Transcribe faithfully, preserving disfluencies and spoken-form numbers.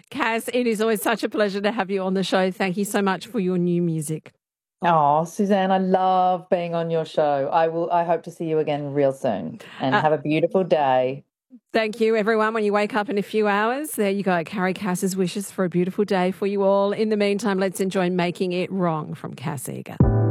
Cass, it is always such a pleasure to have you on the show. Thank you so much for your new music. Oh, Suzanne, I love being on your show. I will. I hope to see you again real soon. And Uh, have a beautiful day. Thank you, everyone. When you wake up in a few hours, there you go. Carrie Cass's wishes for a beautiful day for you all. In the meantime, let's enjoy Making It Wrong from Cass Eager.